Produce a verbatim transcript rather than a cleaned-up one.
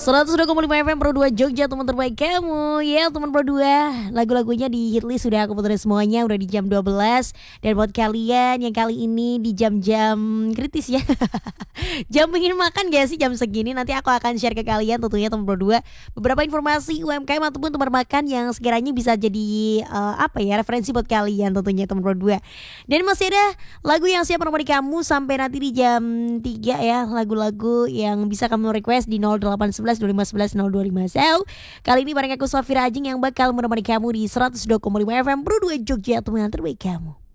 seratus dua koma lima F M Pro dua Jogja, teman terbaik kamu. Ya teman Pro dua, lagu-lagunya di hitlist sudah aku puterin semuanya. Udah di jam dua belas. Dan buat kalian yang kali ini di jam-jam kritis ya jam ingin makan gak sih jam segini? Nanti aku akan share ke kalian tentunya teman Pro dua beberapa informasi U M K M ataupun tempat makan yang sekiranya bisa jadi uh, apa ya, referensi buat kalian tentunya teman Pro dua. Dan masih ada lagu yang siap menemani kamu sampai nanti di jam tiga ya. Lagu-lagu yang bisa kamu request di nol delapan satu satu dua lima satu satu nol dua lima. So, kali ini bareng aku Sofira Ajeng yang bakal menemani kamu di seratus dua koma lima F M Pro dua Jogja, teman terbaik kamu.